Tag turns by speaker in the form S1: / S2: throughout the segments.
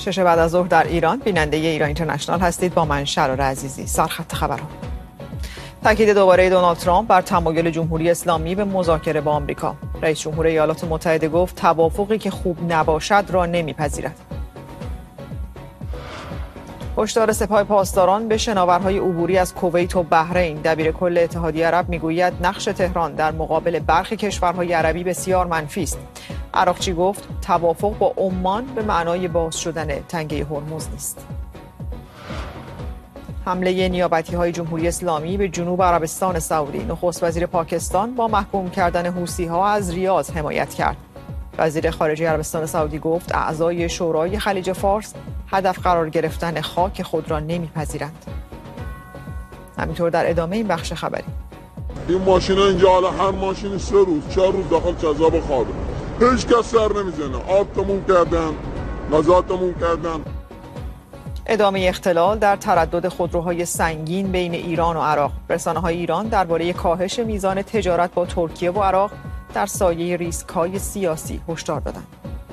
S1: 6 بعد از ظهر در ایران، بیننده ایران اینترنشنال هستید با من شرار عزیزی. سرخط خبرها. تاکید دوباره دونالد ترامپ بر تمایل جمهوری اسلامی به مذاکره با آمریکا. رئیس جمهور ایالات متحده گفت توافقی که خوب نباشد را نمیپذیرد. هشدار سپاه پاسداران به شناورهای عبوری از کویت و بحرین. دبیرکل اتحادیه عرب میگوید نقش تهران در مقابل برخی کشورهای عربی بسیار منفی است. عراقچی گفت توافق با عمان به معنای باز شدن تنگه هرمز نیست. حمله نیابتی‌های جمهوری اسلامی به جنوب عربستان سعودی. نخست وزیر پاکستان با محکوم کردن حوثی‌ها از ریاض حمایت کرد. وزیر خارجه عربستان سعودی گفت اعضای شورای خلیج فارس هدف قرار گرفتن خاک خود را نمیپذیرند. همینطور در ادامه این بخش خبری.
S2: این ماشینا اینجا حالا هر ماشینی 3 روز 4 روز داخل کذاب خوابه. هیچ کس سر نمیزنه. آب تموم کردن، غذا تموم کردن.
S1: ادامه اختلال در تردد خودروهای سنگین بین ایران و عراق. رسانه‌های ایران درباره کاهش میزان تجارت با ترکیه و عراق در سایه ریسک‌های سیاسی هشدار دادند.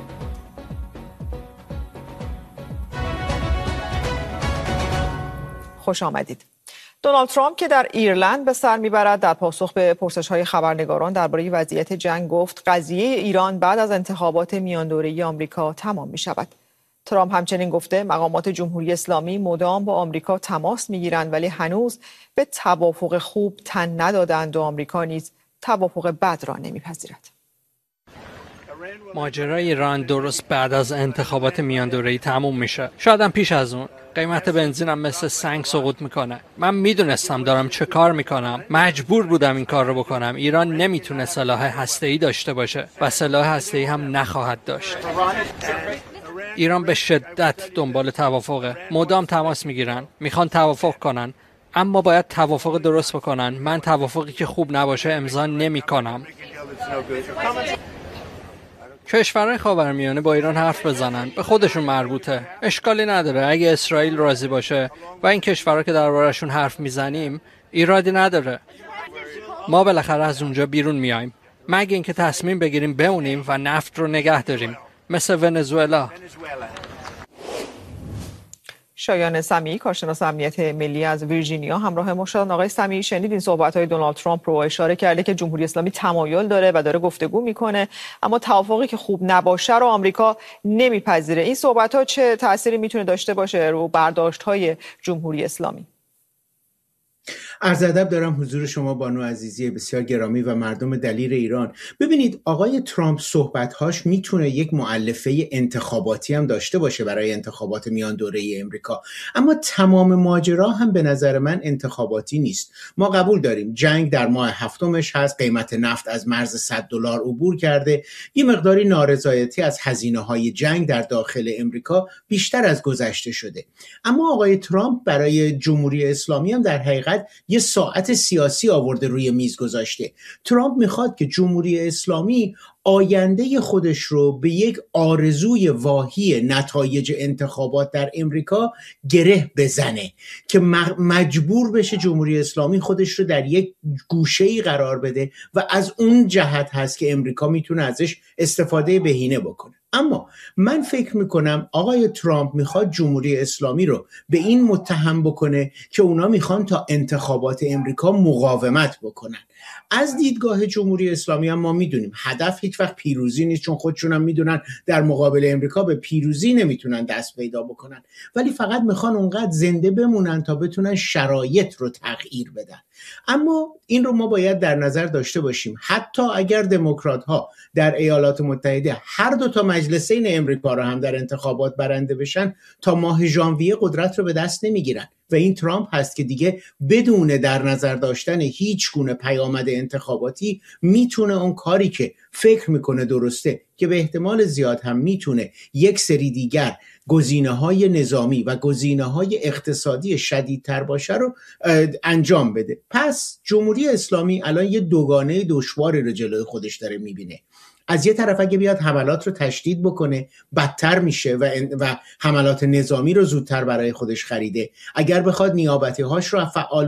S1: خوش آمدید. دونالد ترامپ که در ایرلند به سر میبرد در پاسخ به پرسش‌های خبرنگاران درباره وضعیت جنگ گفت قضیه ایران بعد از انتخابات میاندوره‌ای آمریکا تمام می‌شود. ترامپ همچنین گفته مقامات جمهوری اسلامی مدام با آمریکا تماس می‌گیرند ولی هنوز به توافق خوب تن ندادند و آمریکا نیز توافق بد را نمی‌پذیرد.
S3: ماجرای ایران درست بعد از انتخابات میاندوره‌ای تموم میشه. شاید هم پیش از اون. قیمت بنزینم مثل سنگ سقوط میکنه. من میدونستم دارم چه کار میکنم. مجبور بودم این کار رو بکنم. ایران نمیتونه سلاح هسته‌ای داشته باشه و سلاح هسته‌ای هم نخواهد داشت. ایران به شدت دنبال توافقه. مدام تماس میگیرن. میخوان توافق کنن. اما باید توافق درست بکنن. من توافقی که خوب نباشه امضا نمیکنم. کشورهای خاورمیانه با ایران حرف بزنن، به خودشون مربوطه. اشکالی نداره اگه اسرائیل راضی باشه و این کشورها که درباره‌شون حرف میزنیم ایرادی نداره. ما بالاخره از اونجا بیرون میایم. مگه اینکه تصمیم بگیریم بمونیم و نفت رو نگه داریم مثل ونزوئلا.
S1: شایان سمیعی کارشناس امنیت ملی از ویرجینیا همراه ما شدن. آقای سمیعی شنیدین صحبت‌های دونالد ترامپ رو اشاره کرده که جمهوری اسلامی تمایل داره و داره گفتگو میکنه اما توافقی که خوب نباشه رو آمریکا نمیپذیره. این صحبت‌ها چه تأثیری میتونه داشته باشه رو برداشت‌های جمهوری اسلامی؟
S4: عرض ادب دارم حضور شما بانو عزیزی بسیار گرامی و مردم دلیر ایران. ببینید آقای ترامپ صحبت‌هاش میتونه یک مؤلفه انتخاباتی هم داشته باشه برای انتخابات میان دوره امریکا، اما تمام ماجرا هم به نظر من انتخاباتی نیست. ما قبول داریم جنگ در ماه هفتمش هست، قیمت نفت از مرز $100 عبور کرده، یه مقداری نارضایتی از هزینه‌های جنگ در داخل امریکا بیشتر از گذشته شده. اما آقای ترامپ برای جمهوری اسلامی هم در حقیقت یه ساعت سیاسی آورده روی میز گذاشته. ترامپ میخواد که جمهوری اسلامی آینده خودش رو به یک آرزوی واهی نتایج انتخابات در امریکا گره بزنه که مجبور بشه جمهوری اسلامی خودش رو در یک گوشه‌ای قرار بده و از اون جهت هست که امریکا میتونه ازش استفاده بهینه بکنه. اما من فکر میکنم آقای ترامپ میخواد جمهوری اسلامی رو به این متهم بکنه که اونا میخوان تا انتخابات امریکا مقاومت بکنن. از دیدگاه جمهوری اسلامی هم ما میدونیم هدف هیچ وقت پیروزی نیست، چون خودشون هم میدونن در مقابل امریکا به پیروزی نمیتونن دست پیدا بکنن، ولی فقط میخوان اونقدر زنده بمونن تا بتونن شرایط رو تغییر بدن. اما این رو ما باید در نظر داشته باشیم حتی اگر دموکرات ها در ایالات متحده هر دو تا مجلسین امریکا رو هم در انتخابات برنده بشن تا ماه ژانویه قدرت رو به دست نمیگیرن و این ترامپ هست که دیگه بدون در نظر داشتن هیچ گونه پیامد انتخاباتی میتونه اون کاری که فکر میکنه درسته که به احتمال زیاد هم میتونه یک سری دیگر گزینه‌های نظامی و گزینه‌های اقتصادی شدیدتر باشه رو انجام بده. پس جمهوری اسلامی الان یه دوگانه دشواری رو جلوی خودش داره میبینه. از یه طرف اگه بیاد حملات رو تشدید بکنه بدتر میشه و حملات نظامی رو زودتر برای خودش خریده. اگر بخواد نیابتی‌هاش رو فعال